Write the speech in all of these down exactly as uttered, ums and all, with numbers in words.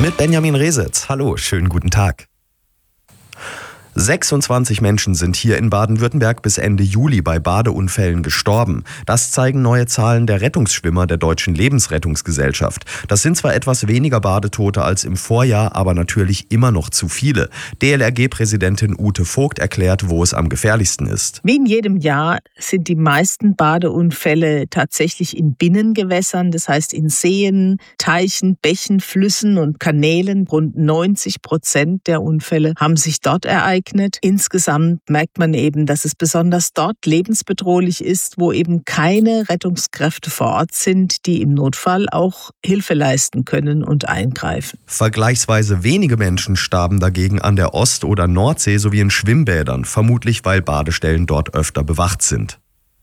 Mit Benjamin Resetz. Hallo, schönen guten Tag. sechsundzwanzig Menschen sind hier in Baden-Württemberg bis Ende Juli bei Badeunfällen gestorben. Das zeigen neue Zahlen der Rettungsschwimmer der Deutschen Lebensrettungsgesellschaft. Das sind zwar etwas weniger Badetote als im Vorjahr, aber natürlich immer noch zu viele. D L R G-Präsidentin Ute Vogt erklärt, wo es am gefährlichsten ist. Wie in jedem Jahr sind die meisten Badeunfälle tatsächlich in Binnengewässern, das heißt in Seen, Teichen, Bächen, Flüssen und Kanälen. Rund neunzig Prozent der Unfälle haben sich dort ereignet. Insgesamt merkt man eben, dass es besonders dort lebensbedrohlich ist, wo eben keine Rettungskräfte vor Ort sind, die im Notfall auch Hilfe leisten können und eingreifen. Vergleichsweise wenige Menschen starben dagegen an der Ost- oder Nordsee sowie in Schwimmbädern, vermutlich weil Badestellen dort öfter bewacht sind.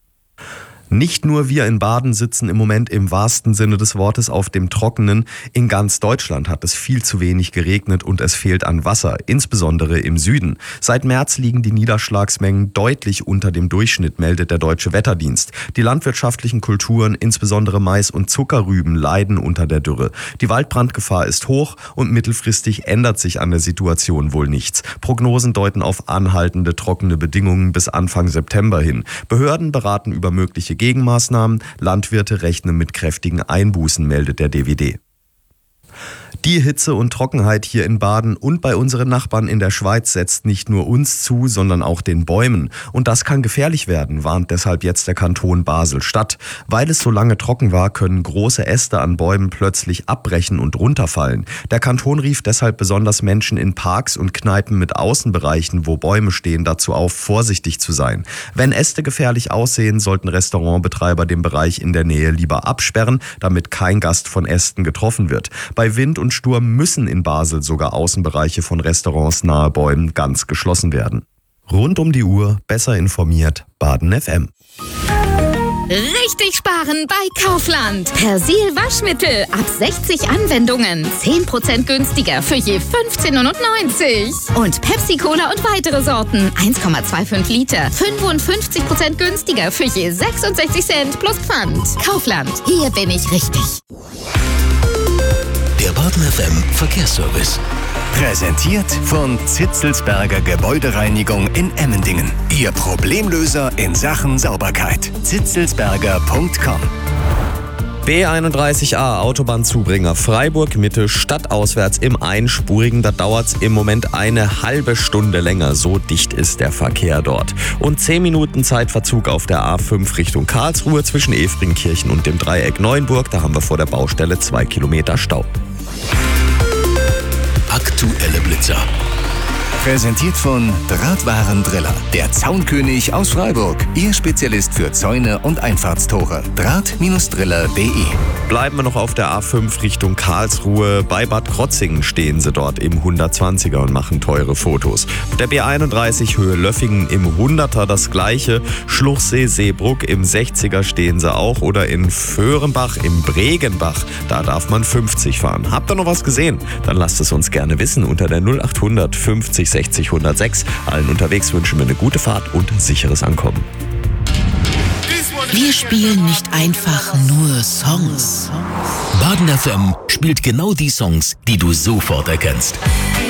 Nicht nur wir in Baden sitzen im Moment im wahrsten Sinne des Wortes auf dem Trockenen. In ganz Deutschland hat es viel zu wenig geregnet und es fehlt an Wasser, insbesondere im Süden. Seit März liegen die Niederschlagsmengen deutlich unter dem Durchschnitt, meldet der Deutsche Wetterdienst. Die landwirtschaftlichen Kulturen, insbesondere Mais und Zuckerrüben, leiden unter der Dürre. Die Waldbrandgefahr ist hoch und mittelfristig ändert sich an der Situation wohl nichts. Prognosen deuten auf anhaltende trockene Bedingungen bis Anfang September hin. Behörden beraten über mögliche Gegenmaßnahmen, Landwirte rechnen mit kräftigen Einbußen, meldet der D W D. Die Hitze und Trockenheit hier in Baden und bei unseren Nachbarn in der Schweiz setzt nicht nur uns zu, sondern auch den Bäumen. Und das kann gefährlich werden, warnt deshalb jetzt der Kanton Basel-Stadt. Weil es so lange trocken war, können große Äste an Bäumen plötzlich abbrechen und runterfallen. Der Kanton rief deshalb besonders Menschen in Parks und Kneipen mit Außenbereichen, wo Bäume stehen, dazu auf, vorsichtig zu sein. Wenn Äste gefährlich aussehen, sollten Restaurantbetreiber den Bereich in der Nähe lieber absperren, damit kein Gast von Ästen getroffen wird. Bei Wind und Sturm müssen in Basel sogar Außenbereiche von Restaurants nahe Bäumen ganz geschlossen werden. Rund um die Uhr, besser informiert, Baden F M. Richtig sparen bei Kaufland. Persil Waschmittel ab sechzig Anwendungen. zehn Prozent günstiger für je fünfzehn neunundneunzig. Und Pepsi Cola und weitere Sorten. eins Komma fünfundzwanzig Liter. fünfundfünfzig Prozent günstiger für je sechsundsechzig Cent plus Pfand. Kaufland. Hier bin ich richtig. Der Baden F M Verkehrsservice. Präsentiert von Zitzelsberger Gebäudereinigung in Emmendingen. Ihr Problemlöser in Sachen Sauberkeit. zitzelsberger punkt com. B einunddreißig A, Autobahnzubringer Freiburg Mitte, stadtauswärts im Einspurigen. Da dauert es im Moment eine halbe Stunde länger. So dicht ist der Verkehr dort. Und zehn Minuten Zeitverzug auf der A fünf Richtung Karlsruhe zwischen Efringkirchen und dem Dreieck Neuenburg. Da haben wir vor der Baustelle zwei Kilometer Stau. Aktuelle Blitzer. Präsentiert von Drahtwarendriller, der Zaunkönig aus Freiburg. Ihr Spezialist für Zäune und Einfahrtstore. Draht Driller punkt de. Bleiben wir noch auf der A fünf Richtung Karlsruhe. Bei Bad Krotzingen stehen sie dort im hundertzwanziger und machen teure Fotos. Der B einunddreißig Höhe Löffingen im hunderter das gleiche. Schluchsee Seebruck im sechziger stehen sie auch. Oder in Föhrenbach im Bregenbach. Da darf man fünfzig fahren. Habt ihr noch was gesehen? Dann lasst es uns gerne wissen unter der null achthundert fünfzig sechzig hundertsechs. Allen unterwegs wünschen wir eine gute Fahrt und sicheres Ankommen. Wir spielen nicht einfach nur Songs. Baden F M spielt genau die Songs, die du sofort erkennst.